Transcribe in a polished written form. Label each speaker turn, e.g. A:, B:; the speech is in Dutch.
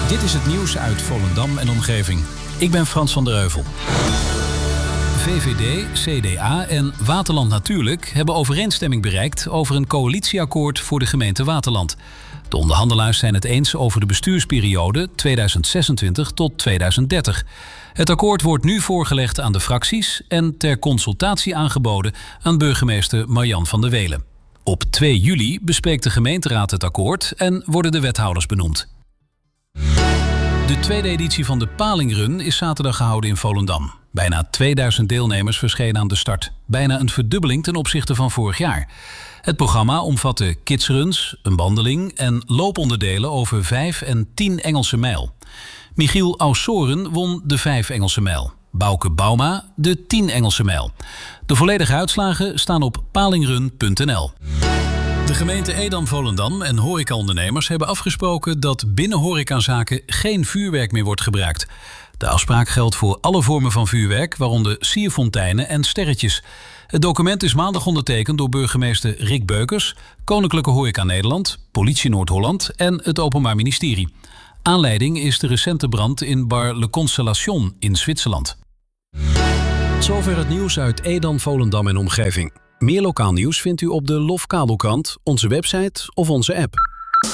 A: Dit is het nieuws uit Volendam en omgeving. Ik ben Frans van der Heuvel. VVD, CDA en Waterland Natuurlijk hebben overeenstemming bereikt over een coalitieakkoord voor de gemeente Waterland. De onderhandelaars zijn het eens over de bestuursperiode 2026 tot 2030. Het akkoord wordt nu voorgelegd aan de fracties en ter consultatie aangeboden aan burgemeester Marjan van der Welen. Op 2 juli bespreekt de gemeenteraad het akkoord en worden de wethouders benoemd. De tweede editie van de Palingrun is zaterdag gehouden in Volendam. Bijna 2000 deelnemers verschenen aan de start. Bijna een verdubbeling ten opzichte van vorig jaar. Het programma omvatte kidsruns, een wandeling en looponderdelen over 5 en 10 Engelse mijl. Michiel Aussoren won de 5 Engelse mijl. Bouke Bauma de 10 Engelse mijl. De volledige uitslagen staan op palingrun.nl. De gemeente Edam-Volendam en horecaondernemers hebben afgesproken dat binnen horecazaken geen vuurwerk meer wordt gebruikt. De afspraak geldt voor alle vormen van vuurwerk, waaronder sierfonteinen en sterretjes. Het document is maandag ondertekend door burgemeester Rick Beukers, Koninklijke Horeca Nederland, Politie Noord-Holland en het Openbaar Ministerie. Aanleiding is de recente brand in bar Le Constellation in Zwitserland.
B: Zover het nieuws uit Edam, Volendam en omgeving. Meer lokaal nieuws vindt u op de LOF Kabelkrant, onze website of onze app.